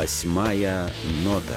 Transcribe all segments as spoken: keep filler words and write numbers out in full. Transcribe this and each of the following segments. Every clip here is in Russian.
Восьмая нота.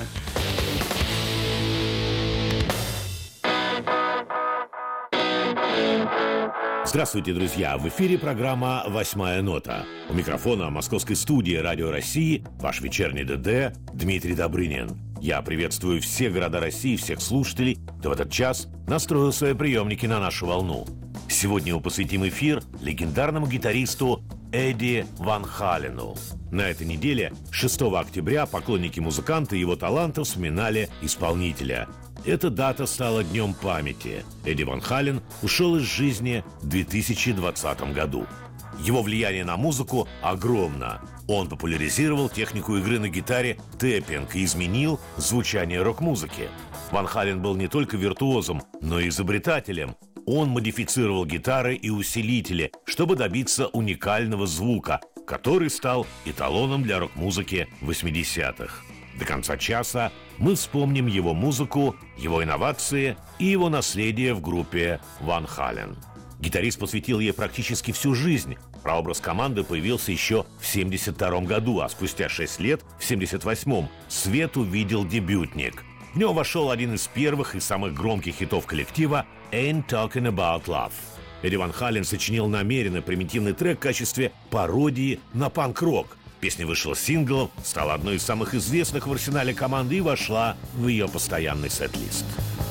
Здравствуйте, друзья! В эфире программа «Восьмая нота». У микрофона московской студии «Радио России» ваш вечерний ДД Дмитрий Добрынин. Я приветствую все города России, всех слушателей, кто в этот час настроил свои приемники на нашу волну. Сегодня мы посвятим эфир легендарному гитаристу Эдди Ван Халену. На этой неделе, шестого октября, поклонники музыканта и его талантов вспоминали исполнителя. Эта дата стала днем памяти. Эдди Ван Хален ушел из жизни в две тысячи двадцатом году. Его влияние на музыку огромно. Он популяризировал технику игры на гитаре тэппинг и изменил звучание рок-музыки. Ван Хален был не только виртуозом, но и изобретателем. Он модифицировал гитары и усилители, чтобы добиться уникального звука, который стал эталоном для рок-музыки восьмидесятых. До конца часа мы вспомним его музыку, его инновации и его наследие в группе Ван Хален. Гитарист посвятил ей практически всю жизнь. Прообраз команды появился еще в семьдесят втором году, а спустя шесть лет, в семьдесят восьмом, свет увидел дебютник. В него вошел один из первых и самых громких хитов коллектива «Ain't Talking About Love». Эдди Ван Хален сочинил намеренно примитивный трек в качестве пародии на панк-рок. Песня вышла синглом, стала одной из самых известных в арсенале команды и вошла в ее постоянный сет-лист.